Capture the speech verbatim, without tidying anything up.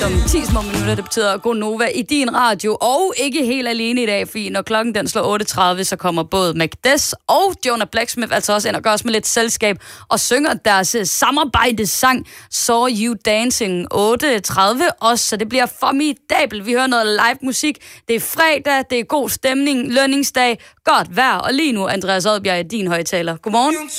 Om ti små minutter, det betyder God Nova i din radio, og ikke helt alene i dag, fordi når klokken den slår otte tredive, så kommer både Magdes og Jonah Blacksmith altså også ind og gør os med lidt selskab og synger deres samarbejdessang Saw You Dancing otte tredive også, så det bliver formidabelt. Vi hører noget live musik, det er fredag, det er god stemning, lønningsdag, godt vejr, og lige nu Andreas Odbjerg i din højtaler. Godmorgen.